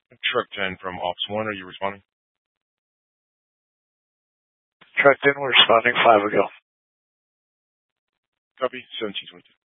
Truck 10 from Ops 1, are you responding? Truck 10, we're responding 5 ago. Copy, 1722.